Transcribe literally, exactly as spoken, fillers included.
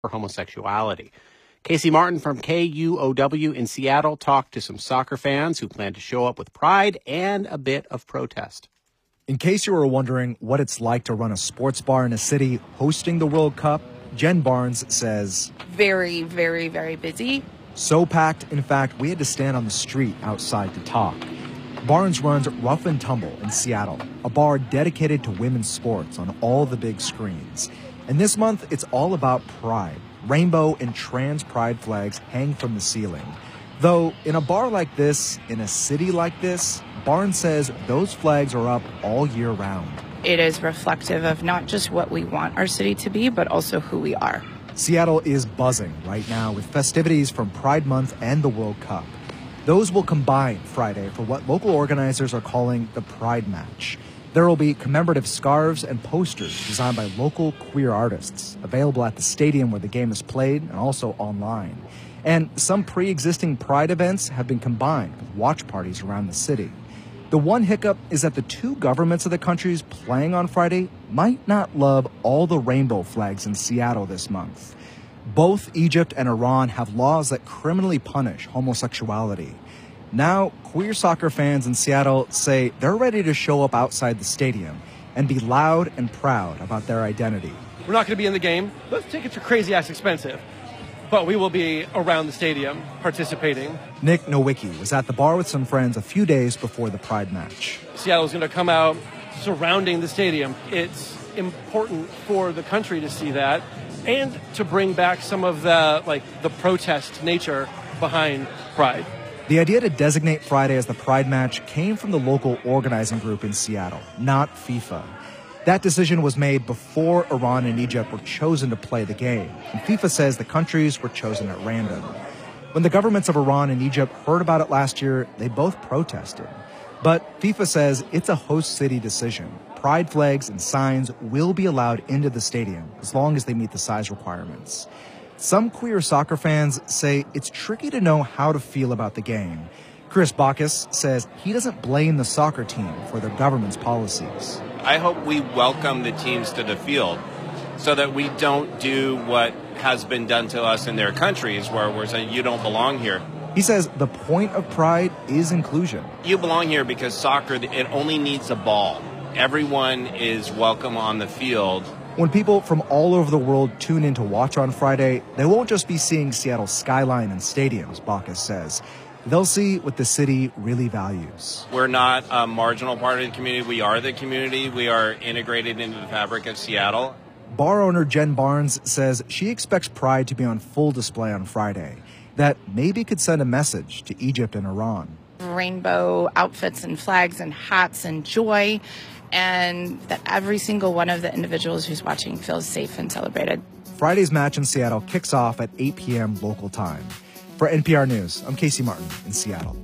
for homosexuality. Casey Martin from K U O W in Seattle talked to some soccer fans who plan to show up with pride and a bit of protest. In case you were wondering what it's like to run a sports bar in a city hosting the World Cup, Jen Barnes says, Very, very, very busy. So packed, in fact, we had to stand on the street outside to talk. Barnes runs Rough and Tumble in Seattle, a bar dedicated to women's sports on all the big screens. And this month, it's all about pride. Rainbow and trans pride flags hang from the ceiling. Though, in a bar like this, in a city like this, Barnes says those flags are up all year round. It is reflective of not just what we want our city to be, but also who we are. Seattle is buzzing right now with festivities from Pride Month and the World Cup. Those will combine Friday for what local organizers are calling the Pride Match. There will be commemorative scarves and posters designed by local queer artists, available at the stadium where the game is played and also online. And some pre-existing Pride events have been combined with watch parties around the city. The one hiccup is that the two governments of the countries playing on Friday might not love all the rainbow flags in Seattle this month. Both Egypt and Iran have laws that criminally punish homosexuality. Now, queer soccer fans in Seattle say they're ready to show up outside the stadium and be loud and proud about their identity. We're not going to be in the game. Those tickets are crazy-ass expensive. But we will be around the stadium participating. Nick Nowicki was at the bar with some friends a few days before the Pride Match. Seattle's going to come out surrounding the stadium. It's important for the country to see that and to bring back some of the, like, the protest nature behind Pride. The idea to designate Friday as the Pride Match came from the local organizing group in Seattle, not FIFA. That decision was made before Iran and Egypt were chosen to play the game, and FIFA says the countries were chosen at random. When the governments of Iran and Egypt heard about it last year, they both protested. But FIFA says it's a host city decision. Pride flags and signs will be allowed into the stadium as long as they meet the size requirements. Some queer soccer fans say it's tricky to know how to feel about the game. Chris Bacchus says he doesn't blame the soccer team for their government's policies. I hope we welcome the teams to the field so that we don't do what has been done to us in their countries where we're saying you don't belong here. He says the point of Pride is inclusion. You belong here because soccer, it only needs a ball. Everyone is welcome on the field. When people from all over the world tune in to watch on Friday, they won't just be seeing Seattle's skyline and stadiums, Bacchus says. They'll see what the city really values. We're not a marginal part of the community. We are the community. We are integrated into the fabric of Seattle. Bar owner Jen Barnes says she expects Pride to be on full display on Friday. That maybe could send a message to Egypt and Iran. Rainbow outfits and flags and hats and joy, and that every single one of the individuals who's watching feels safe and celebrated. Friday's match in Seattle kicks off at eight p.m. local time. For N P R News, I'm Casey Martin in Seattle.